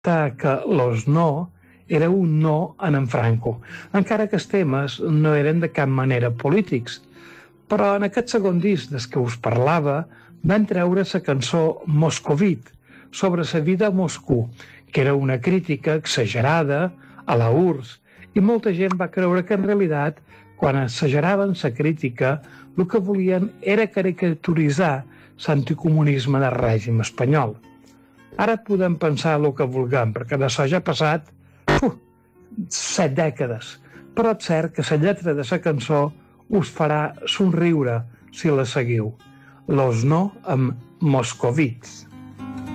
que Los No era un no en Franco, encara que els temes no eren de cap manera polítics. Però en aquest segon disc des que us parlava van treure la cançó Moscovit, sobre la vida a Moscou, que era una crítica exagerada a la URSS, i molta gent va creure que en realitat, quan exageraven la crítica, el que volien era caricaturitzar l'anticomunisme del règim espanyol. Ara podem pensar el que vulguem, perquè d'això ja ha passat 7 dècades, però és cert que la lletra de la cançó us farà somriure si la seguiu. Los No amb Moscovits.